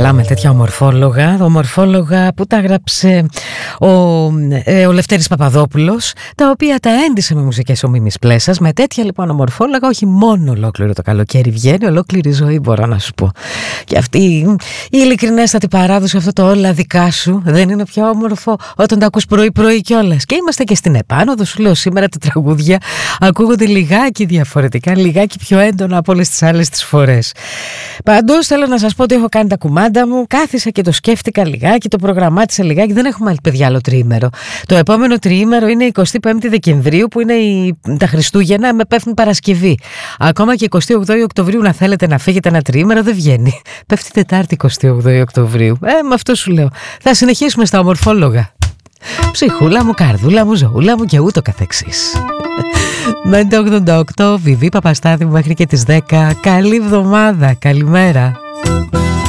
αγαπάμε τέτοια ομορφόλογα που τα έγραψε ο Λευτέρης Παπαδόπουλος, τα οποία τα έντυσε με μουσικές ο Μίμης Πλέσας. Με τέτοια λοιπόν ομορφόλογα όχι μόνο ολόκληρο το καλοκαίρι βγαίνει, ολόκληρη ζωή μπορώ να σου πω. Και αυτή η ειλικρινέστατη παράδοση, αυτό το όλα δικά σου, δεν είναι πιο όμορφο όταν τα ακούς πρωί-πρωί κιόλας? Και είμαστε και στην επάνωδο, σου λέω σήμερα τα τραγούδια ακούγονται λιγάκι διαφορετικά, λιγάκι πιο έντονα από όλες τις άλλες τις φορές. Πάντως θέλω να σας πω ότι έχω κάνει τα κουμάντα μου, κάθισα και το σκέφτηκα λιγάκι, το προγραμμάτισα λιγάκι. Δεν έχουμε άλλη παιδιά άλλο τριήμερο. Το επόμενο τριήμερο είναι 25η Δεκεμβρίου, που είναι τα Χριστούγεννα, με πέφτουν Παρασκευή. Ακόμα και 28 Οκτωβρίου να θέλετε να φύγετε ένα τριήμερο δεν βγαίνει. Πέφτει Τετάρτη 28 Οκτωβρίου. Με αυτό σου λέω. Θα συνεχίσουμε στα ομορφόλογα. Ψυχούλα μου, καρδούλα μου, ζωούλα μου και ούτω καθεξής. 588 Βιβί Παπαστάδη μέχρι και τις 10. Καλή εβδομάδα, καλημέρα.